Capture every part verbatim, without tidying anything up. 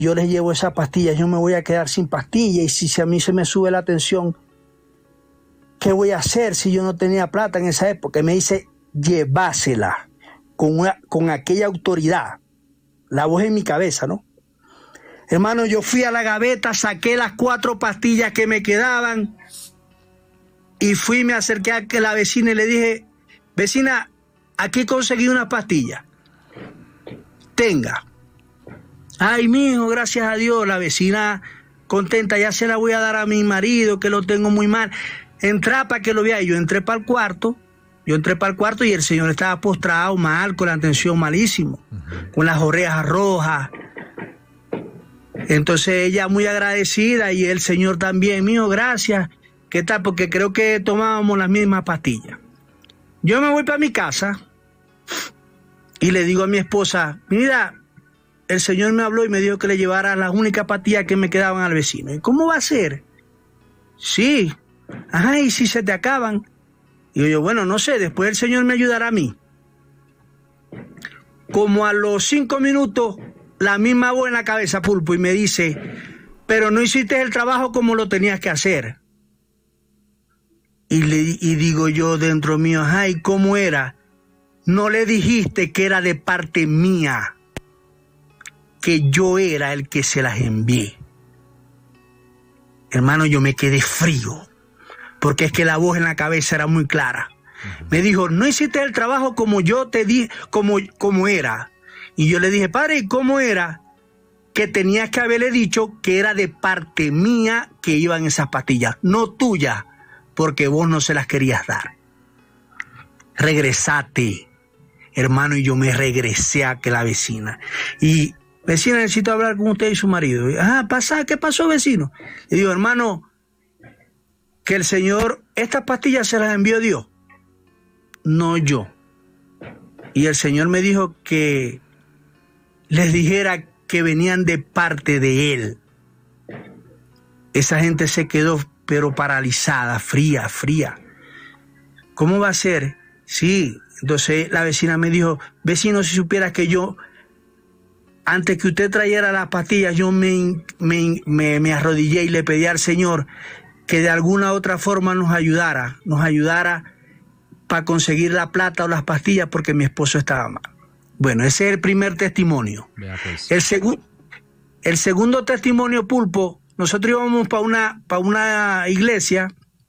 yo les llevo esas pastillas, yo me voy a quedar sin pastillas, y si, si a mí se me sube la tensión, ¿qué voy a hacer si yo no tenía plata en esa época? Y me dice, llévasela con, una, con aquella autoridad, la voz en mi cabeza, ¿no? Hermano, yo fui a la gaveta, saqué las cuatro pastillas que me quedaban y fui, me acerqué a la vecina y le dije, vecina, aquí conseguí una pastilla, tenga. Ay, mijo, gracias a Dios, la vecina contenta, ya se la voy a dar a mi marido, que lo tengo muy mal. Entra para que lo vea. Yo entré para el cuarto, yo entré para el cuarto y el señor estaba postrado mal, con la tensión malísimo, uh-huh. con las orejas rojas. Entonces ella muy agradecida y el señor también, mijo, gracias. ¿Qué tal? Porque creo que tomábamos las mismas pastillas. Yo me voy para mi casa y le digo a mi esposa, mira, el señor me habló y me dijo que le llevara las únicas pastillas que me quedaban al vecino. ¿Y cómo va a ser? Sí. Ajá, ¿y si se te acaban? Y yo, bueno, no sé, después el señor me ayudará a mí. Como a los cinco minutos, la misma voz en la cabeza, Pulpo, y me dice, pero no hiciste el trabajo como lo tenías que hacer. Y, le, y digo yo dentro mío, ay, ¿cómo era? No le dijiste que era de parte mía, que yo era el que se las envié. Hermano, yo me quedé frío, porque es que la voz en la cabeza era muy clara. Uh-huh. Me dijo, no hiciste el trabajo como yo te di, como, como era. Y yo le dije, padre, ¿y cómo era? Que tenías que haberle dicho que era de parte mía que iban esas pastillas, no tuya, porque vos no se las querías dar. Regresate, hermano, y yo me regresé a que la vecina. Y, vecina, necesito hablar con usted y su marido. Ah, pasa, ¿qué pasó, vecino? Y digo, hermano, que el Señor, estas pastillas se las envió Dios, no yo. Y el Señor me dijo que les dijera que venían de parte de Él. Esa gente se quedó, pero paralizada, fría, fría. ¿Cómo va a ser? Sí. Entonces la vecina me dijo, vecino, si supieras que yo, antes que usted trajera las pastillas, yo me, me, me, me arrodillé y le pedí al Señor que de alguna otra forma nos ayudara, nos ayudara para conseguir la plata o las pastillas porque mi esposo estaba mal. Bueno, ese es el primer testimonio. Pues. El, segu el segundo testimonio, Pulpo, nosotros íbamos para una, para una iglesia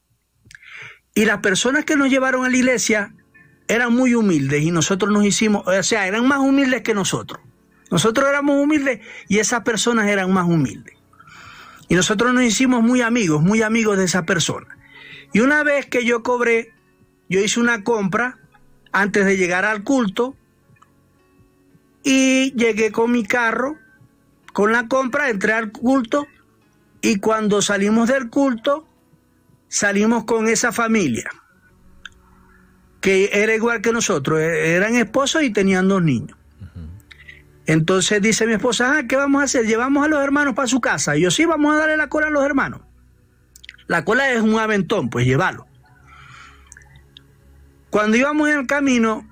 y las personas que nos llevaron a la iglesia eran muy humildes y nosotros nos hicimos, o sea, eran más humildes que nosotros. Nosotros éramos humildes y esas personas eran más humildes. Y nosotros nos hicimos muy amigos, muy amigos de esa persona. Y una vez que yo cobré, yo hice una compra antes de llegar al culto y llegué con mi carro, con la compra, entré al culto y cuando salimos del culto, salimos con esa familia, que era igual que nosotros, eran esposos y tenían dos niños. Entonces dice mi esposa, ah, ¿qué vamos a hacer? Llevamos a los hermanos para su casa. Y yo, sí, vamos a darle la cola a los hermanos. La cola es un aventón, pues llévalo. Cuando íbamos en el camino,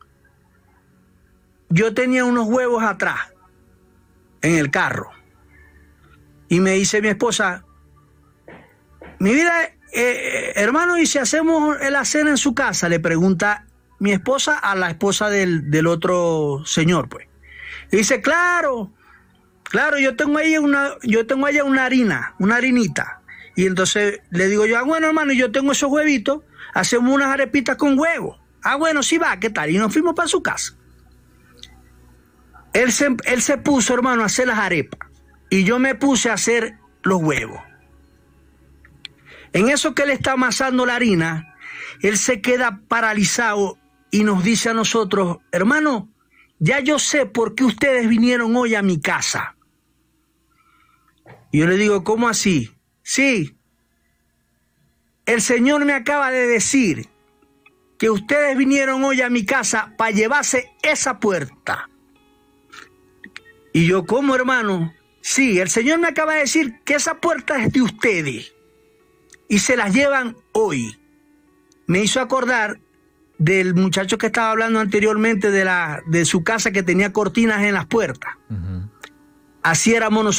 yo tenía unos huevos atrás, en el carro. Y me dice mi esposa, mi vida, eh, hermano, ¿y si hacemos la cena en su casa? Le pregunta mi esposa a la esposa del, del otro señor, pues. Y dice, claro, claro, yo tengo ahí una, yo tengo allá una harina, una harinita. Y entonces le digo yo, ah, bueno, hermano, yo tengo esos huevitos, hacemos unas arepitas con huevo. Ah, bueno, sí va, ¿qué tal? Y nos fuimos para su casa. Él se, él se puso, hermano, a hacer las arepas. Y yo me puse a hacer los huevos. En eso que él está amasando la harina, él se queda paralizado y nos dice a nosotros, hermano, ya yo sé por qué ustedes vinieron hoy a mi casa. Y yo le digo, ¿cómo así? Sí, el Señor me acaba de decir que ustedes vinieron hoy a mi casa para llevarse esa puerta. Y yo, ¿cómo, hermano? Sí, el Señor me acaba de decir que esa puerta es de ustedes y se las llevan hoy. Me hizo acordar del muchacho que estaba hablando anteriormente de, la, de su casa que tenía cortinas en las puertas. Uh-huh. Así éramos nosotros.